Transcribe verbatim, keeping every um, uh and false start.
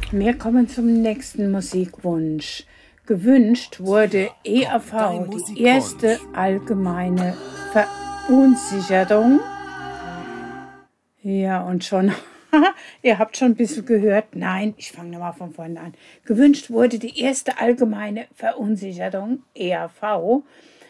Wir kommen zum nächsten Musikwunsch. Gewünscht wurde E R V, die erste allgemeine Verunsicherung. Ja, und schon, ihr habt schon ein bisschen gehört. Nein, ich fange nochmal von vorne an. Gewünscht wurde die erste allgemeine Verunsicherung, E R V.